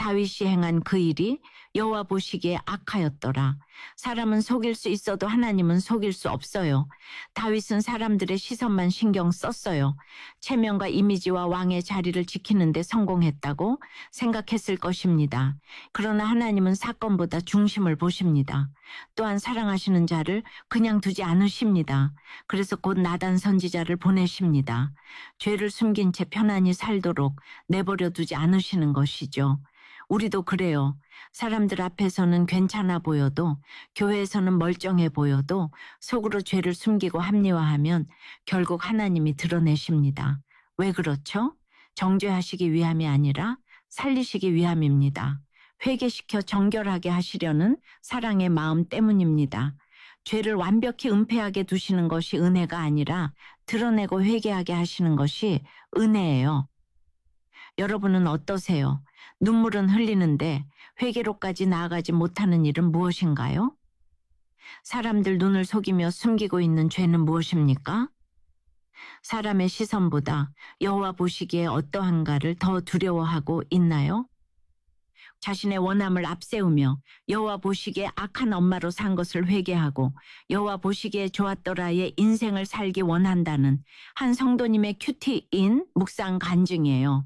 다윗이 행한 그 일이 여호와 보시기에 악하였더라. 사람은 속일 수 있어도 하나님은 속일 수 없어요. 다윗은 사람들의 시선만 신경 썼어요. 체면과 이미지와 왕의 자리를 지키는 데 성공했다고 생각했을 것입니다. 그러나 하나님은 사건보다 중심을 보십니다. 또한 사랑하시는 자를 그냥 두지 않으십니다. 그래서 곧 나단 선지자를 보내십니다. 죄를 숨긴 채 편안히 살도록 내버려 두지 않으시는 것이죠. 우리도 그래요. 사람들 앞에서는 괜찮아 보여도, 교회에서는 멀쩡해 보여도 속으로 죄를 숨기고 합리화하면 결국 하나님이 드러내십니다. 왜 그렇죠? 정죄하시기 위함이 아니라 살리시기 위함입니다. 회개시켜 정결하게 하시려는 사랑의 마음 때문입니다. 죄를 완벽히 은폐하게 두시는 것이 은혜가 아니라 드러내고 회개하게 하시는 것이 은혜예요. 여러분은 어떠세요? 눈물은 흘리는데 회개로까지 나아가지 못하는 일은 무엇인가요? 사람들 눈을 속이며 숨기고 있는 죄는 무엇입니까? 사람의 시선보다 여호와 보시기에 어떠한가를 더 두려워하고 있나요? 자신의 원함을 앞세우며 여호와 보시기에 악한 엄마로 산 것을 회개하고 여호와 보시기에 좋았더라의 인생을 살기 원한다는 한 성도님의 큐티인 묵상 간증이에요.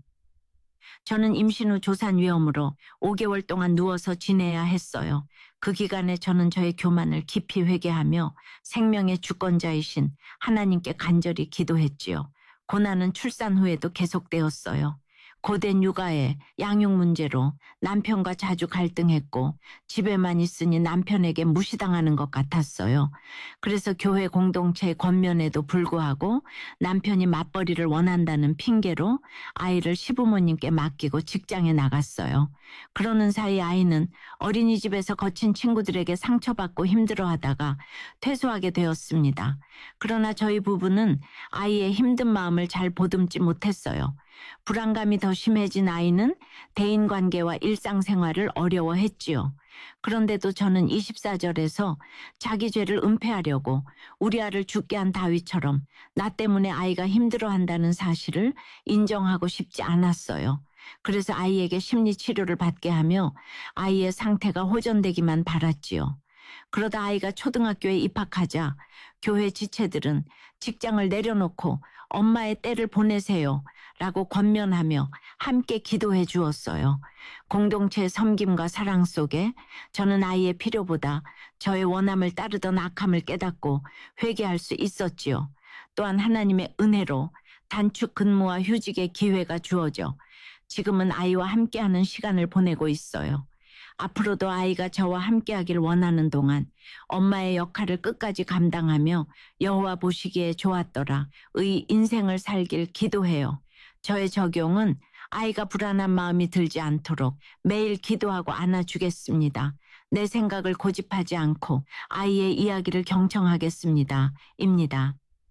저는 임신 후 조산위험으로 5개월 동안 누워서 지내야 했어요. 그 기간에 저는 저의 교만을 깊이 회개하며 생명의 주권자이신 하나님께 간절히 기도했지요. 고난은 출산 후에도 계속되었어요. 고된 육아에 양육 문제로 남편과 자주 갈등했고 집에만 있으니 남편에게 무시당하는 것 같았어요. 그래서 교회 공동체의 권면에도 불구하고 남편이 맞벌이를 원한다는 핑계로 아이를 시부모님께 맡기고 직장에 나갔어요. 그러는 사이 아이는 어린이집에서 거친 친구들에게 상처받고 힘들어하다가 퇴소하게 되었습니다. 그러나 저희 부부는 아이의 힘든 마음을 잘 보듬지 못했어요. 불안감이 더 심해진 아이는 대인관계와 일상생활을 어려워했지요. 그런데도 저는 24절에서 자기 죄를 은폐하려고 우리아를 죽게 한 다윗처럼 나 때문에 아이가 힘들어한다는 사실을 인정하고 싶지 않았어요. 그래서 아이에게 심리치료를 받게 하며 아이의 상태가 호전되기만 바랐지요. 그러다 아이가 초등학교에 입학하자 교회 지체들은 직장을 내려놓고 엄마의 때를 보내세요 라고 권면하며 함께 기도해 주었어요. 공동체의 섬김과 사랑 속에 저는 아이의 필요보다 저의 원함을 따르던 악함을 깨닫고 회개할 수 있었지요. 또한 하나님의 은혜로 단축 근무와 휴직의 기회가 주어져 지금은 아이와 함께하는 시간을 보내고 있어요. 앞으로도 아이가 저와 함께하길 원하는 동안 엄마의 역할을 끝까지 감당하며 여호와 보시기에 좋았더라 의 인생을 살길 기도해요. 저의 적용은 아이가 불안한 마음이 들지 않도록 매일 기도하고 안아주겠습니다. 내 생각을 고집하지 않고 아이의 이야기를 경청하겠습니다. 입니다.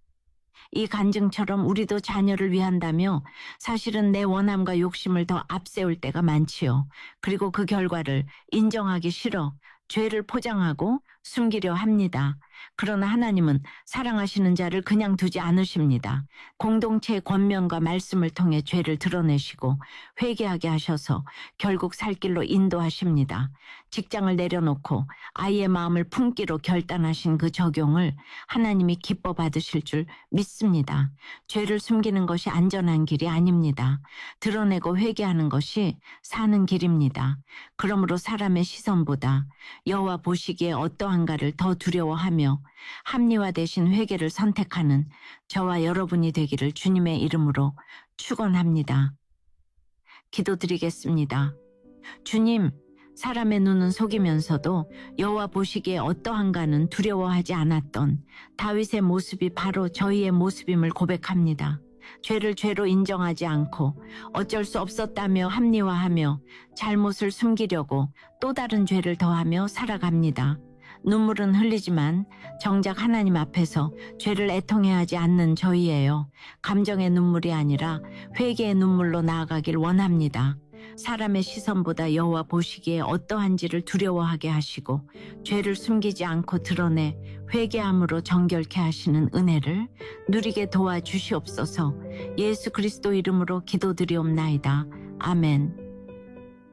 이 간증처럼 우리도 자녀를 위한다며 사실은 내 원함과 욕심을 더 앞세울 때가 많지요. 그리고 그 결과를 인정하기 싫어 죄를 포장하고 숨기려 합니다. 그러나 하나님은 사랑하시는 자를 그냥 두지 않으십니다. 공동체의 권면과 말씀을 통해 죄를 드러내시고 회개하게 하셔서 결국 살 길로 인도하십니다. 직장을 내려놓고 아이의 마음을 품기로 결단하신 그 적용을 하나님이 기뻐 받으실 줄 믿습니다. 죄를 숨기는 것이 안전한 길이 아닙니다. 드러내고 회개하는 것이 사는 길입니다. 그러므로 사람의 시선보다 여호와 보시기에 어떠한가를 더 두려워하며 합리화 대신 회개를 선택하는 저와 여러분이 되기를 주님의 이름으로 축원합니다. 기도드리겠습니다. 주님, 사람의 눈은 속이면서도 여호와 보시기에 어떠한가는 두려워하지 않았던 다윗의 모습이 바로 저희의 모습임을 고백합니다. 죄를 죄로 인정하지 않고 어쩔 수 없었다며 합리화하며 잘못을 숨기려고 또 다른 죄를 더하며 살아갑니다. 눈물은 흘리지만 정작 하나님 앞에서 죄를 애통해하지 않는 저희예요. 감정의 눈물이 아니라 회개의 눈물로 나아가길 원합니다. 사람의 시선보다 여호와 보시기에 어떠한지를 두려워하게 하시고 죄를 숨기지 않고 드러내 회개함으로 정결케 하시는 은혜를 누리게 도와주시옵소서. 예수 그리스도 이름으로 기도드리옵나이다. 아멘.